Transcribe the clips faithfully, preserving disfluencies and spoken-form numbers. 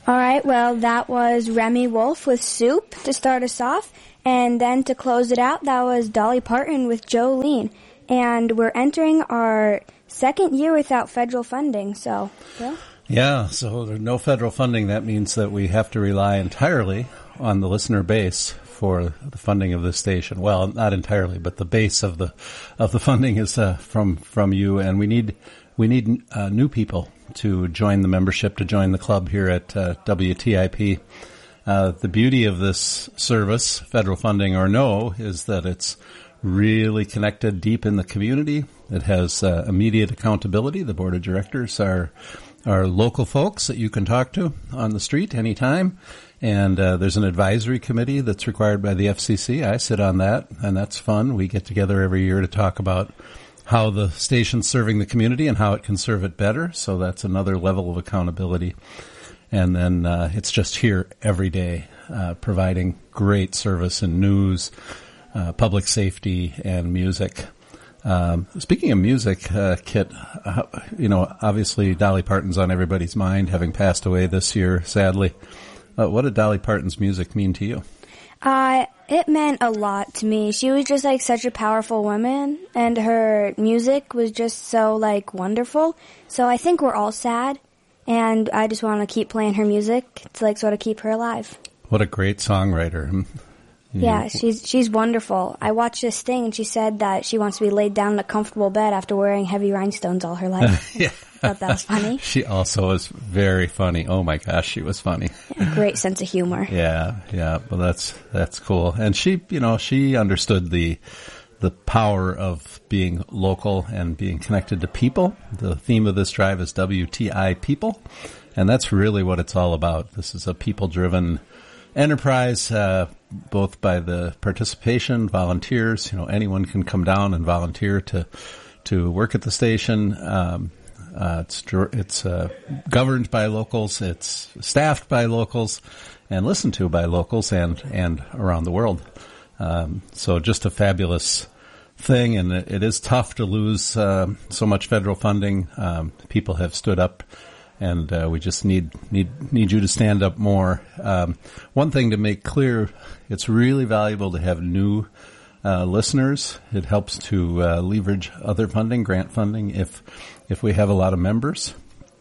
All right, well, that was Remy Wolf with Soup to start us off. And then to close it out, that was Dolly Parton with Jolene. And we're entering our second year without federal funding, so, yeah. Yeah, so there's no federal funding. That means that we have to rely entirely on the listener base for the funding of this station. Well, not entirely, but the base of the of the funding is uh, from from you, and we need we need uh, new people to join the membership, to join the club here at uh, W T I P. Uh, the beauty of this service, federal funding or no, is that it's really connected deep in the community. It has uh, immediate accountability. The board of directors are are local folks that you can talk to on the street anytime. And uh, there's an advisory committee that's required by the F C C. I sit on that, and that's fun. We get together every year to talk about how the station's serving the community and how it can serve it better. So that's another level of accountability. And then uh, it's just here every day, uh, providing great service in news, uh, public safety, and music. Um, speaking of music, uh, Kit, uh, you know, obviously Dolly Parton's on everybody's mind, having passed away this year, sadly. Uh, what did Dolly Parton's music mean to you? Uh, it meant a lot to me. She was just like such a powerful woman, and her music was just so like wonderful. So I think we're all sad, and I just want to keep playing her music to like sort of keep her alive. What a great songwriter. Yeah, she's she's wonderful. I watched this thing, and she said that she wants to be laid down in a comfortable bed after wearing heavy rhinestones all her life. Yeah. I thought that was funny. She also was very funny. Oh my gosh, she was funny. Yeah, great sense of humor. Yeah, yeah. Well, that's that's cool. And she, you know, she understood the the power of being local and being connected to people. The theme of this drive is W T I People, and that's really what it's all about. This is a people-driven enterprise, uh, both by the participation, volunteers. You know, anyone can come down and volunteer to to work at the station. Um, uh, it's it's uh, governed by locals. It's staffed by locals, and listened to by locals and and around the world. Um, so just a fabulous thing, and it, it is tough to lose uh, so much federal funding. Um, people have stood up. And uh, we just need need need you to stand up more. Um, one thing to make clear: it's really valuable to have new uh, listeners. It helps to uh, leverage other funding, grant funding, if if we have a lot of members.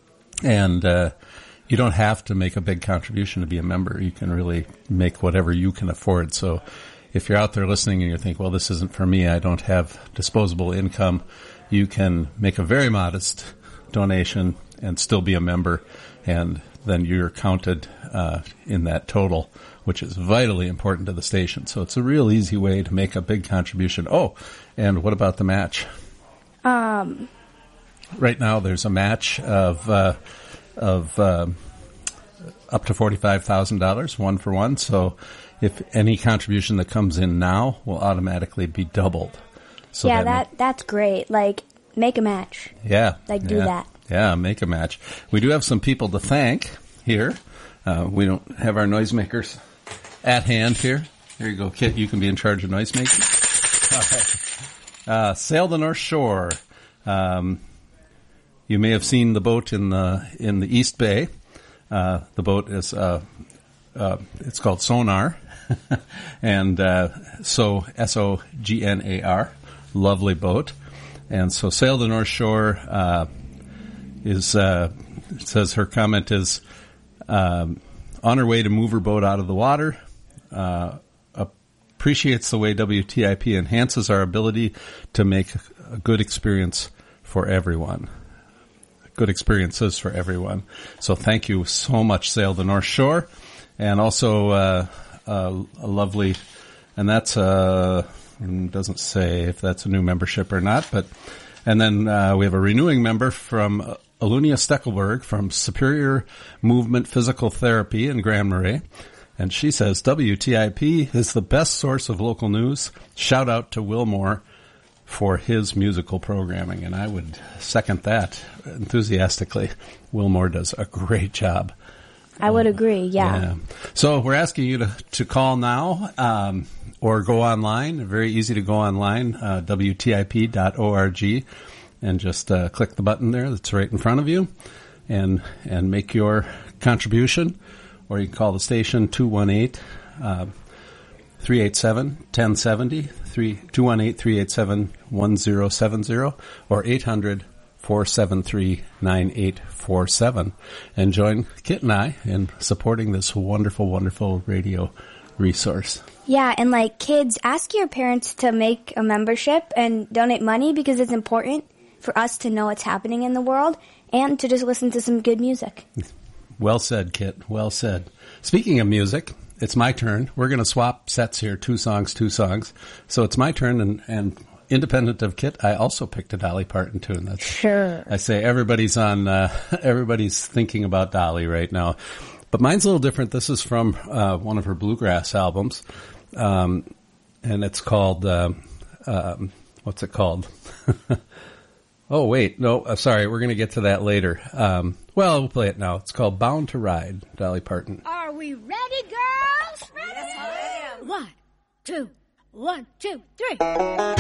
And uh, you don't have to make a big contribution to be a member. You can really make whatever you can afford. So, if you're out there listening and you think, "Well, this isn't for me. I don't have disposable income," you can make a very modest donation and still be a member, and then you're counted uh, in that total, which is vitally important to the station. So it's a real easy way to make a big contribution. Oh, and what about the match? Um, right now, there's a match of uh, of uh, up to forty-five thousand dollars, one for one. So if any contribution that comes in now will automatically be doubled. So yeah, that that that's great. Like, make a match. Yeah, like do yeah. that. Yeah, make a match. We do have some people to thank here. Uh, we don't have our noisemakers at hand here. Here you go, Kit. You can be in charge of noisemaking. All right. Uh, Sail the North Shore. Um, you may have seen the boat in the in the East Bay. Uh, the boat is uh, uh, it's called Sonar, and uh, so S O G N A R. Lovely boat. And so Sail the North Shore. Uh, Is uh, it says her comment is um, on her way to move her boat out of the water. Uh, appreciates the way W T I P enhances our ability to make a good experience for everyone. Good experiences for everyone. So thank you so much, Sail the North Shore, and also uh, uh, a lovely. And that's uh, doesn't say if that's a new membership or not, but and then uh, we have a renewing member from. Uh, Alunia Steckelberg from Superior Movement Physical Therapy in Grand Marais. And she says, W T I P is the best source of local news. Shout out to Wilmore for his musical programming. And I would second that enthusiastically. Wilmore does a great job. I would agree, yeah. yeah. So we're asking you to, to call now um, or go online. Very easy to go online, uh, W T I P dot org. And just uh, click the button there that's right in front of you and and make your contribution, or you can call the station two one eight, three eight seven, one oh seven oh, two one eight, three eight seven, one oh seven oh, or eight hundred, four seven three, nine eight four seven. And join Kit and I in supporting this wonderful, wonderful radio resource. Yeah, and like kids, ask your parents to make a membership and donate money because it's important for us to know what's happening in the world and to just listen to some good music. Well said, Kit. Well said. Speaking of music, it's my turn. We're going to swap sets here, two songs, two songs. So it's my turn, and, and independent of Kit, I also picked a Dolly Parton tune. That's, sure. I say everybody's on, uh, everybody's thinking about Dolly right now. But mine's a little different. This is from uh, one of her bluegrass albums, um, and it's called, uh, um, what's it called? Oh, wait. No, uh, sorry. We're going to get to that later. Um, well, we'll play it now. It's called Bound to Ride, Dolly Parton. Are we ready, girls? Ready? Yes, I am. One, two, one, two, three.